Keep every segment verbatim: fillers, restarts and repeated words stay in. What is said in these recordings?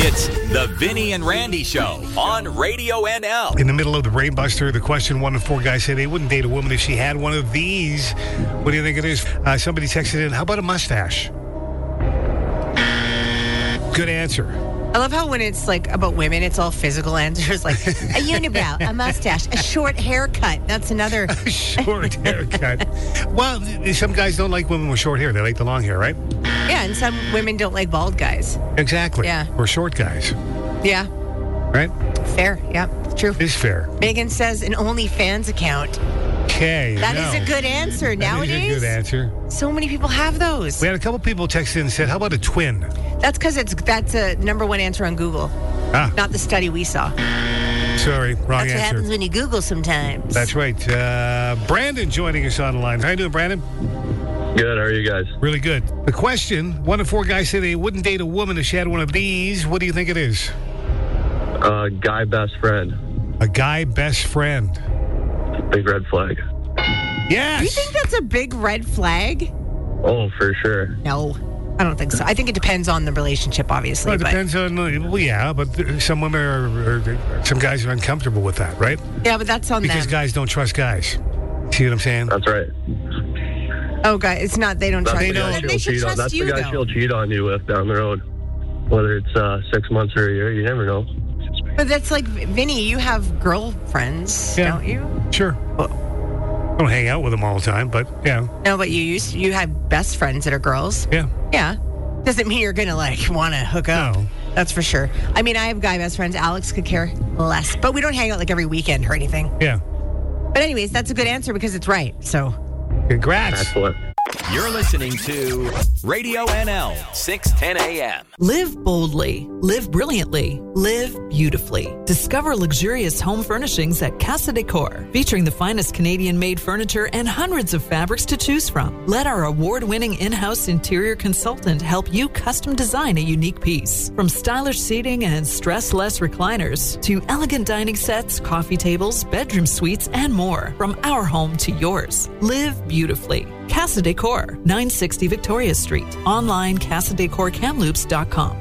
It's the Vinny and Randy Show on Radio N L. In the middle of the Brainbuster, the question one in four guys said they wouldn't date a woman if she had one of these. What do you think it is? Uh, somebody texted in, how about a mustache? Good answer. I love how when it's like about women, it's all physical answers like a unibrow, a mustache, a short haircut. That's another. A short haircut. Well, some guys don't like women with short hair. They like the long hair, right? Yeah, and some women don't like bald guys. Exactly. Yeah. Or short guys. Yeah. Right? Fair. Yeah, true. It is fair. Megan says an OnlyFans account. Okay. That no. is a good answer. That Nowadays, is a good answer. So many people have those. We had a couple people text in and said, how about a twin? That's because it's that's a number one answer on Google. Ah. Not the study we saw. Sorry, wrong That's answer. what happens when you Google sometimes. That's right. Uh, Brandon joining us on the line. How you doing, Brandon? Good. How are you guys? Really good. The question, one in four guys say they wouldn't date a woman if she had one of these. What do you think it is? Uh, guy best friend. A guy best friend. Big red flag. Yes. Do you think that's a big red flag? Oh, for sure. No, I don't think so. I think it depends on the relationship, obviously. Well, it but depends on, uh, well, yeah, but some women are, are, some guys are uncomfortable with that, right? Yeah, but that's on Because them. guys don't trust guys. See what I'm saying? That's right. Oh, God, it's not. They don't That's trust the you. guy Then she'll they should cheat on. trust That's you, the guy though. she'll cheat on you with down the road. Whether it's uh, six months or a year, you never know. But that's like, Vinny, you have girlfriends, Yeah. don't you? Sure. I don't hang out with them all the time, but yeah. No, but you used you have best friends that are girls. Yeah. Yeah. Doesn't mean you're going to, like, want to hook up. No. That's for sure. I mean, I have guy best friends. Alex could care less. But we don't hang out, like, every weekend or anything. Yeah. But anyways, that's a good answer because it's right. So, Congrats. Excellent. You're listening to Radio N L, six ten a.m. Live boldly, live brilliantly, live beautifully. Discover luxurious home furnishings at Casa Decor, featuring the finest Canadian-made furniture and hundreds of fabrics to choose from. Let our award-winning in-house interior consultant help you custom design a unique piece. From stylish seating and stress-less recliners to elegant dining sets, coffee tables, bedroom suites, and more. From our home to yours. Live beautifully. Casa Decor, nine sixty Victoria Street. Online, casa decor kamloops dot com.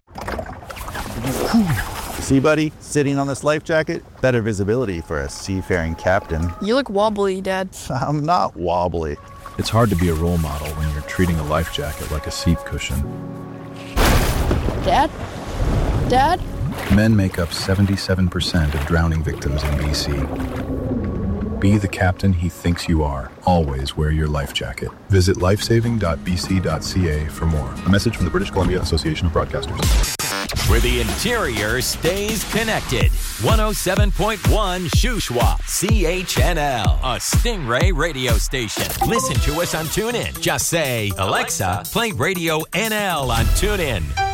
See, buddy, sitting on this life jacket, better visibility for a seafaring captain. You look wobbly, Dad. I'm not wobbly. It's hard to be a role model when you're treating a life jacket like a seat cushion. Dad? Dad? Men make up seventy-seven percent of drowning victims in B C. Be the captain he thinks you are. Always wear your life jacket. Visit lifesaving dot b c dot c a for more. A message from the British Columbia Association of Broadcasters. Where the interior stays connected. one oh seven point one Shuswap, C H N L, a Stingray radio station. Listen to us on TuneIn. Just say, Alexa, play Radio N L on TuneIn.